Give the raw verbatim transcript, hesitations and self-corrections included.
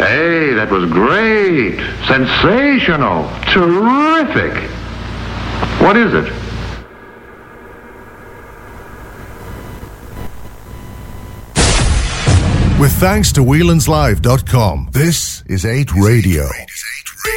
Hey, that was great. Sensational. Terrific. What is it? With thanks to Whelan's Live dot com, this is eight Radio.